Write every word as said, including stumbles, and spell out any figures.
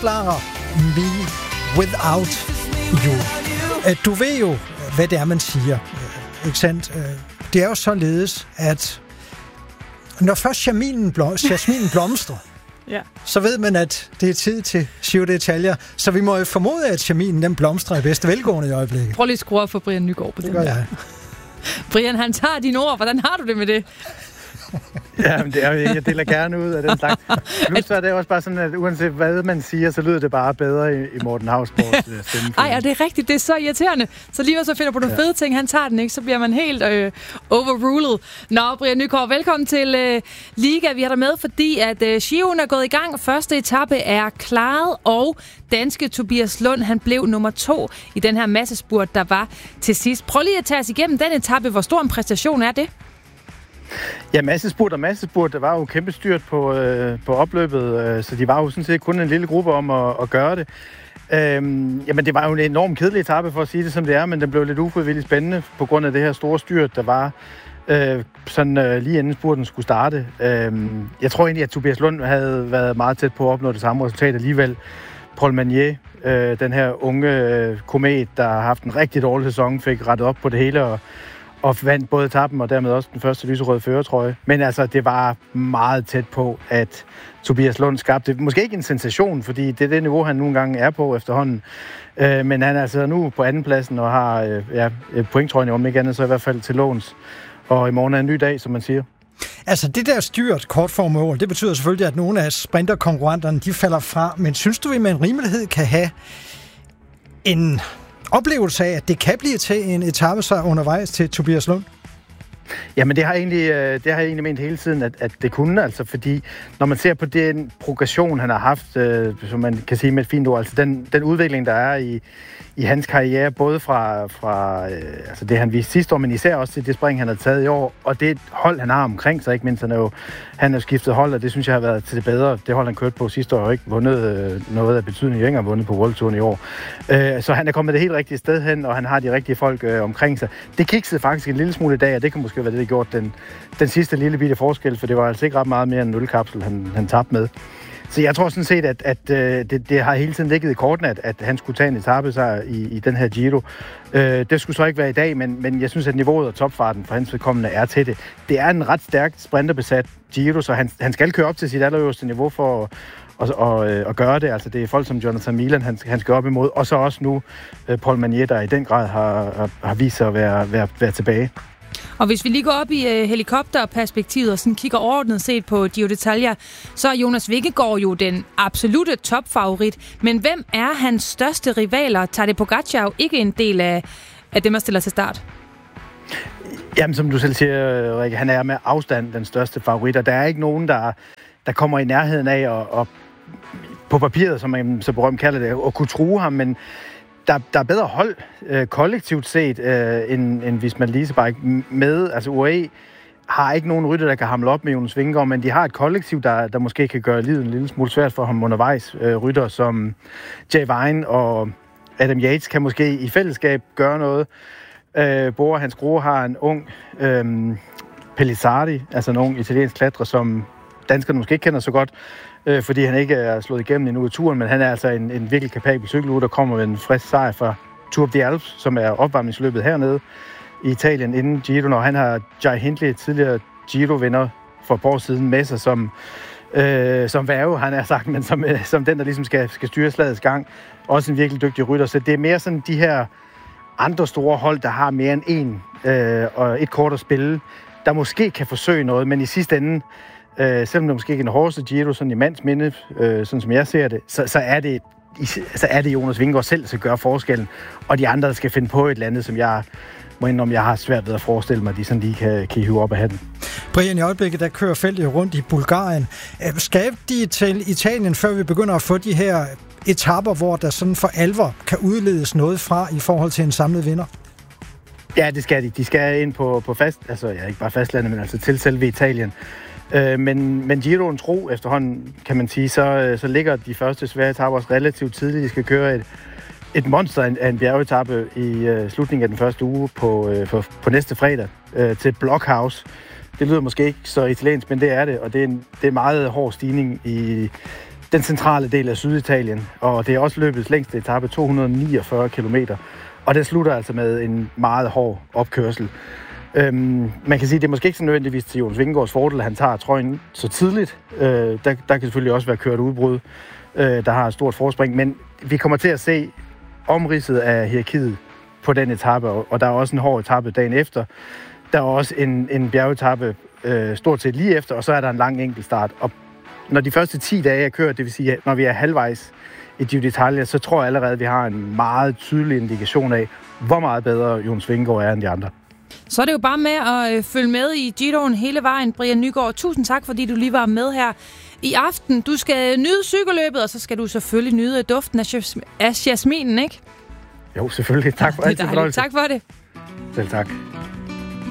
Manslaughter, Me Without You. Du ved jo, hvad det er, man siger, ikke sandt? Det er jo således, at når først jasminen, blom- jasminen blomstrer, ja. Så ved man, at det er tid til Giro d'Italia. Så vi må jo formode, at jasminen den blomstrer i bedste velgående i øjeblikket. Prøv lige at skrue op for Brian Nygaard på det. Det gør jeg. Brian, han tager dine ord. Hvordan har du det med det? Ja, men det er, jeg deler gerne ud af den slags. Plus så er det også bare sådan, at uanset hvad man siger, så lyder det bare bedre i, i Morten Hausborgs stemme. Ej, ja, det er rigtigt. Det er så irriterende. Så lige så finder på nogle ja. fede ting, han tager den, ikke? Så bliver man helt øh, overrulet. Nå, Brian Nygaard, velkommen til øh, Liga. Vi har dig med, fordi at øh, Giroen er gået i gang. Første etape er klaret, og danske Tobias Lund, han blev nummer to i den her massespurt, der var til sidst. Prøv lige at tage os igennem den etape. Hvor stor en præstation er det? Ja, massespurt og massespurt, der var jo kæmpe styrt på, øh, på opløbet, øh, så de var jo sådan set kun en lille gruppe om at, at gøre det. Øhm, jamen, det var jo en enormt kedelig etape, for at sige det som det er, men den blev lidt ufrivilligt spændende på grund af det her store styrt, der var øh, sådan øh, lige inden spurten skulle starte. Øhm, jeg tror egentlig, at Tobias Lund havde været meget tæt på at opnå det samme resultat alligevel. Paul Magnier, øh, den her unge øh, komet, der har haft en rigtig dårlig sæson, fik rettet op på det hele og og vandt både etappen og dermed også den første lyserøde førertrøje. Men altså, det var meget tæt på, at Tobias Lund skabte måske ikke en sensation, fordi det er det niveau, han nogle gange er på efterhånden. Øh, men han er altså nu på andenpladsen og har øh, ja, pointtrøjen, om ikke andet, så i hvert fald til låns. Og i morgen er en ny dag, som man siger. Altså, det der styrt kortformål, det betyder selvfølgelig, at nogle af sprinterkonkurrenterne, de falder fra. Men synes du, vi med en rimelighed kan have en oplevelse af, at det kan blive til en etape så undervejs til Tobias Lund? Jamen, det har jeg egentlig, det har jeg egentlig ment hele tiden, at, at det kunne, altså, fordi når man ser på den progression, han har haft, øh, som man kan sige med et fint ord, altså den, den udvikling, der er i, i hans karriere, både fra, fra øh, altså det, han viste sidste år, men især også til det spring, han har taget i år, og det hold, han har omkring sig, ikke mindst, han er jo, han er jo skiftet hold, og det synes jeg har været til det bedre. Det hold, han kørte på sidste år, har ikke vundet øh, noget af betydning, ikke engang vundet på World Touren i år. Øh, så han er kommet det helt rigtige sted hen, og han har de rigtige folk øh, omkring sig. Det kiksede faktisk en lille smule i dag, og det kan måske være det, der gjort den, den sidste lille bitte forskel, for det var altså ikke ret meget mere end nulkapsel, han, han tabte med. Så jeg tror sådan set, at, at øh, det, det har hele tiden ligget i kortene, at, at han skulle tage en etape sig i, i den her Giro. Øh, det skulle så ikke være i dag, men, men jeg synes, at niveauet og topfarten for hans vedkommende er til det. Det er en ret stærkt sprinterbesat Giro, så han, han skal køre op til sit allerøverste niveau for at, at, at, at, at gøre det. Altså, det er folk som Jonathan Milan, han, han skal op imod, og så også nu øh, Paul Magnier, der i den grad har, har, har vist sig at være, være, være tilbage. Og hvis vi lige går op i uh, helikopterperspektivet og sådan kigger overordnet set på Giro d'Italia, så er Jonas Vingegaard jo den absolute topfavorit. Men hvem er hans største rivaler? Tadej Pogačar jo ikke en del af, af dem, der stiller til start? Jamen, som du selv siger, Rikke, han er med afstand den største favorit, og der er ikke nogen, der, der kommer i nærheden af at, at på papiret, som man så berømt kalder det, at kunne true ham, men Der, der er bedre hold øh, kollektivt set, øh, end, end hvis man lige så bare med. Altså U A E har ikke nogen rytter, der kan hamle op med Jonas Vingegaard, men de har et kollektiv, der, der måske kan gøre livet en lille smule svært for ham undervejs. Øh, rytter som Jay Vine og Adam Yates kan måske i fællesskab gøre noget. Øh, Bora Hans Grohe har en ung øh, Pellizzardi, altså en ung italiensk klatrer, som danskerne måske ikke kender så godt, øh, fordi han ikke er slået igennem endnu i turen, men han er altså en, en virkelig kapabel cykelrytter, der kommer med en frisk sejr fra Tour of the Alps, som er opvarmningsløbet hernede i Italien inden Giro, og han har Jai Hindley, tidligere Giro-vinder for et par år siden, med sig som, øh, som værge, han har sagt, men som, øh, som den, der ligesom skal, skal styre slagets gang. Også en virkelig dygtig rytter, så det er mere sådan de her andre store hold, der har mere end en øh, og et kort at spille, der måske kan forsøge noget, men i sidste ende, øh, selvom det måske ikke er en hårdeste Giro, sådan i mands minde, øh, sådan som jeg ser det, så, så, er det, så er det Jonas Vingegaard selv, der gør forskellen, og de andre, der skal finde på et eller andet, som jeg må indrømme, jeg har svært ved at forestille mig, at de sådan lige kan, kan hive op af hatten. Brian, i øjeblikket, der kører feltet rundt i Bulgarien. Skal de til Italien, før vi begynder at få de her etaper, hvor der sådan for alvor kan udledes noget fra i forhold til en samlet vinder? Ja, det skal de. De skal ind på, på fast, altså ja, ikke bare fastlandet, men altså til selve Italien. Øh, men, men Giroen tro efterhånden, kan man sige, så, så ligger de første svære etaper også relativt tidligt. De skal køre et, et monster af en bjergetappe i uh, slutningen af den første uge på, uh, på, på næste fredag uh, til Blockhouse. Det lyder måske ikke så italiensk, men det er det, og det er en, det er en meget hård stigning i den centrale del af Syditalien, og det er også løbets længste etape, to hundrede niogfyrre kilometer, og det slutter altså med en meget hård opkørsel. Øhm, man kan sige, at det er måske ikke så nødvendigvis til Jonas Vingegaards fordel, at han tager trøjen så tidligt. Øh, der, der kan selvfølgelig også være kørt udbrud, øh, der har et stort forspring, men vi kommer til at se omridset af hierarkiet på den etape, og der er også en hård etape dagen efter. Der er også en, en bjergetape øh, stort set lige efter, og så er der en lang enkeltstart. Og når de første ti dage er kørt, det vil sige, når vi er halvvejs i Giro d'Italia, så tror jeg allerede, at vi har en meget tydelig indikation af, hvor meget bedre Jonas Vingegaard er end de andre. Så er det jo bare med at øh, følge med i Giroen hele vejen. Brian Nygaard, tusind tak, fordi du lige var med her i aften. Du skal nyde cykelløbet, og så skal du selvfølgelig nyde duften af, jas- af jasminen, ikke? Jo, selvfølgelig. Tak for alt. Tak for det. Selv tak.